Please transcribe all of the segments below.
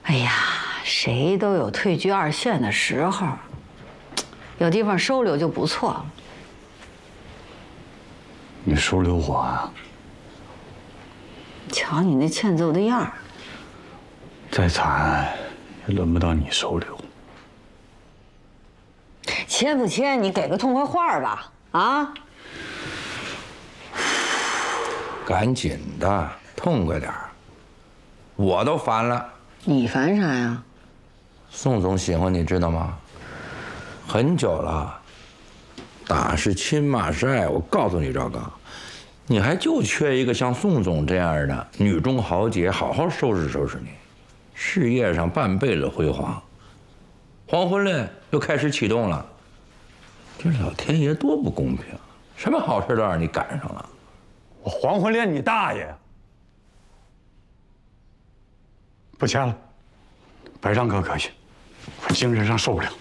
哎呀，谁都有退居二线的时候，有地方收留就不错了。 你收留我啊？ 瞧你那欠揍的样儿， 再惨也轮不到你收留。 签不签？你给个痛快话吧！啊！ 赶紧的，痛快点儿，我都烦了。 你烦啥呀？ 宋总喜欢你知道吗？很久了，打是亲，骂是爱。我告诉你这个，你还就缺一个像宋总这样的女中豪杰，好好收拾收拾你，事业上半辈子辉煌。黄昏恋又开始启动了，这老天爷多不公平，什么好事都让你赶上了。 我黄昏恋你大爷！不签了，白让哥哥去，我精神上受不了。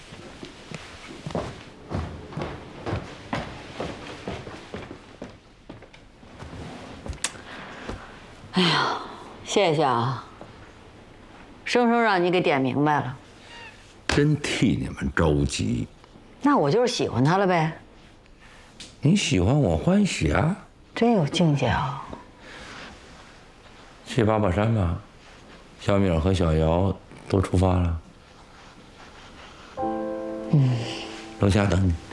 哎呀，谢谢啊，生生让你给点明白了。 真替你们着急。 那我就是喜欢他了呗。 你喜欢我欢喜啊。 真有境界啊！ 去八宝山吧，小敏和小姚都出发了。楼下等你。